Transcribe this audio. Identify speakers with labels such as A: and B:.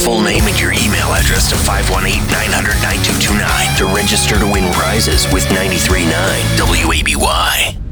A: full name and your email address to 518-900-9229 to register to win prizes with 93.9 WABY.